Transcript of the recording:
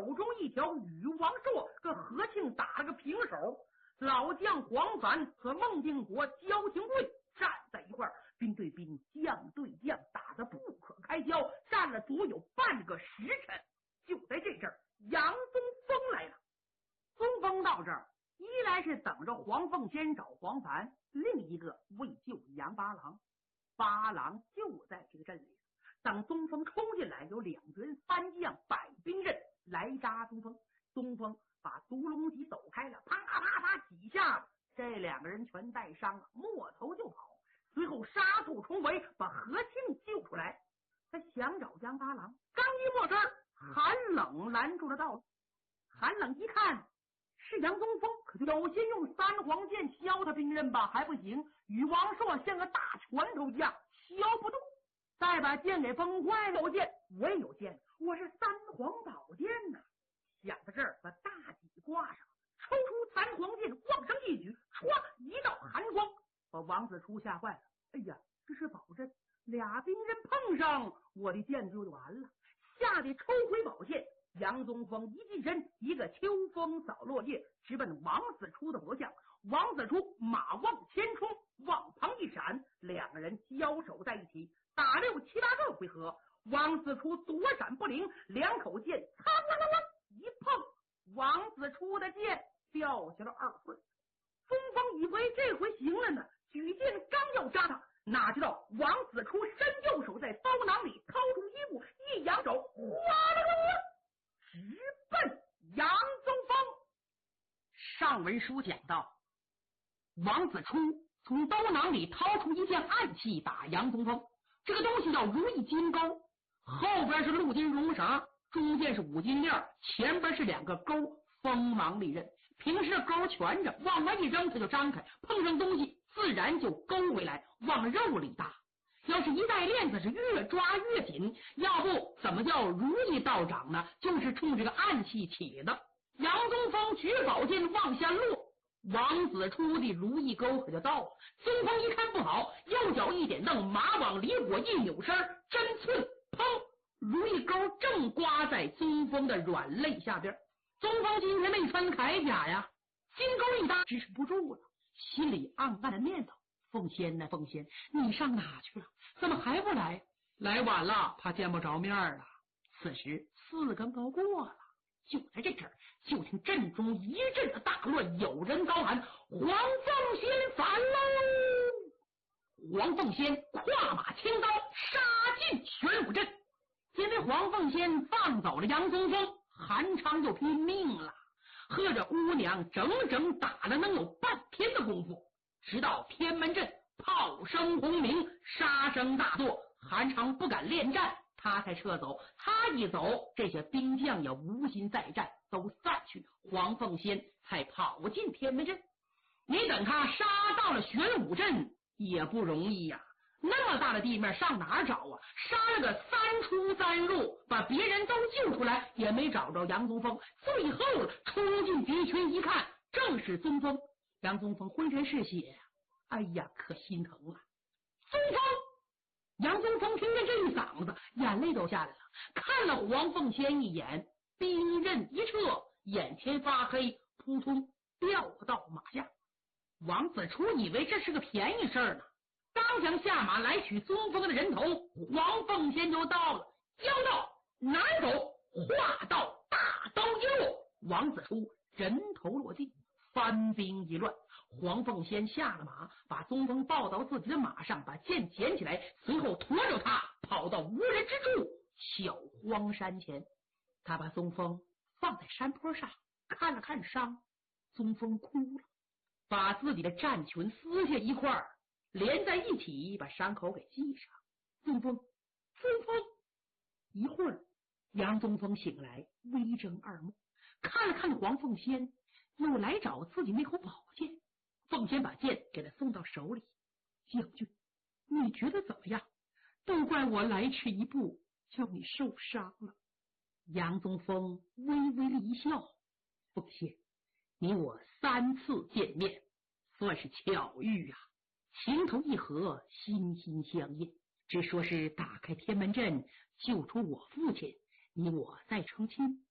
手中一条禹王槊跟何庆打了个平手。老将黄凡和孟定国、焦廷贵站在一块儿，兵对兵，将对将，打得不可开交，战了足有半个时辰。就在这阵儿，杨宗峰来了。宗峰到这儿，一来是等着黄凤仙找黄凡，另一个为救杨八郎。八郎就在这个镇里，等宗峰冲进来，有2员3将摆兵阵来扎宗峰。宗峰把独龙戟抖开了，啪啪啪几下子，这2个人全带伤了，摸头就跑。随后杀兔重围，把何庆救出来。他想找杨八郎，刚一摸身，韩冷拦住了道路。韩冷一看是杨宗峰，可就有心用3黄剑削他兵刃吧，还不行。禹王槊像个大拳头一样削不动，再把剑给崩坏了。有剑，我也有剑，我是3黄宝剑呐。想到这儿，把大戟挂上，抽出3黄剑，往上一举，唰，一道寒光，把王子初吓坏了。哎呀，这是宝阵，2兵刃碰上，我的剑就完了，吓得抽回宝剑。杨宗峰一近身，一个秋风扫落叶，直奔王子初的脖项。王子初马往前冲，往旁一闪，2个人交手在一起，打6、7、8个回合。王子初躲闪不灵，2口剑噌啷啷啷一碰，王子初的剑掉下了2寸。宗峰以为这回行了呢，举剑刚要扎他，哪知道王子初伸右手在包囊里掏出衣物，一扬手，哗啦啦，直奔杨宗峰。上文书讲到，王子初从包囊里掏出一件暗器打杨宗峰，这个东西叫如意金钩，后边是陆金绒绳，中间是5金链，前边是2个钩，锋芒利刃。平时钩蜷着，往外一扔它就张开，碰上东西自然就勾回来，往肉里搭。要是一带链子是越抓越紧，要不怎么叫如意道长呢？就是冲这个暗器起的。杨宗峰举宝剑往下落，王子初的如意钩可就到了。宗峰一看不好，右脚一点蹬，马往里裹一扭身，针寸，砰！如意钩正刮在宗峰的软肋下边。宗峰今天没穿铠甲呀，金钩一搭，支持不住了，心里暗暗的念叨：凤仙呢，凤仙，你上哪去了？怎么还不来？来晚了，怕见不着面了。此时4更都过了，就在这阵儿，就听阵中一阵的大乱，有人高喊：黄凤仙反喽！黄凤仙跨马轻刀杀进玄武阵。因为黄凤仙放走了杨宗峰，韩昌就拼命了，和着姑娘整整打了能有半天的功夫，直到天门阵炮声轰鸣，杀声大作，韩昌不敢恋战，他才撤走。他一走，这些兵将也无心再战，都散去，黄凤仙才跑进天门阵。你等他杀到了玄武阵也不容易呀，那么大的地面上哪儿找啊？杀了个3出3入，把别人都救出来，也没找着杨宗峰。最后冲进敌群一看，正是宗峰。杨宗峰浑身是血，哎呀，可心疼了。宗峰！杨宗峰听见这一嗓子，眼泪都下来了，看了黄凤仙一眼，兵刃一撤，眼前发黑，扑通掉到马下。王子初以为这是个便宜事儿呢，刚想下马来取宗峰的人头，黄凤仙就到了，妖道拿走，画道大刀一落，王子初人头落地，翻兵一乱。黄凤仙下了马，把宗峰抱到自己的马上，把剑捡起来，随后驮着他跑到无人之处小荒山前。他把宗峰放在山坡上，看了看伤，宗峰哭了，把自己的战裙撕下一块连在一起，把伤口给系上。宗峰，宗峰！一会儿，杨宗峰醒来，微睁二目，看了看黄凤仙，又来找自己那口宝剑。凤仙把剑给他送到手里：“将军，你觉得怎么样？都怪我来迟一步，叫你受伤了。”杨宗峰微微的一笑：“凤仙，你我3次见面，算是巧遇啊。情投意合，心心相印，只说是打开天门阵，救出我父亲，你我再成亲，